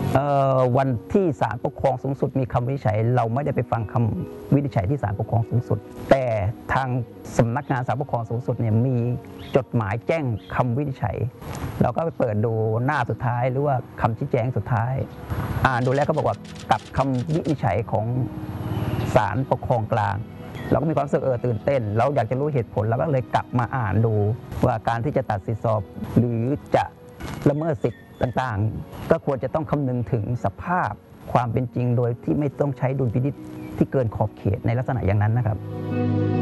วันที่ศาลปกครองสูงสุดมีคำวินิจฉัยเราไม่ได้ไปฟังคำวินิจฉัยที่ศาลปกครองสูงสุดแต่ทางสำนักงานศาลปกครองสูงสุดเนี่ยมีจดหมายแจ้งคำวินิจฉัยเราก็ไปเปิดดูหน้าสุดท้ายหรือว่าคำชี้แจงสุดท้ายอ่านดูแล้วก็บอกว่ากับคำวินิจฉัยของศาลปกครองกลางเราก็มีความรู้สึกตื่นเต้นเราอยากจะรู้เหตุผลเราก็เลยกลับมาอ่านดูว่าการที่จะตัดสิทธิสอบหรือจะละเมิดสิทธิต่างๆก็ควรจะต้องคำนึงถึงสภาพความเป็นจริงโดยที่ไม่ต้องใช้ดุลพินิจที่เกินขอบเขตในลักษณะอย่างนั้นนะครับ